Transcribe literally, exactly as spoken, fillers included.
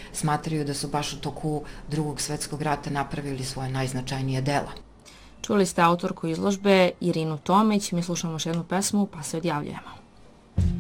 smatraju da su baš u toku Drugog svjetskog rata napravili svoje najznačajnije dela. Čuli ste autorku izložbe Irinu Tomić, mi slušamo još jednu pesmu pa se odjavljujemo.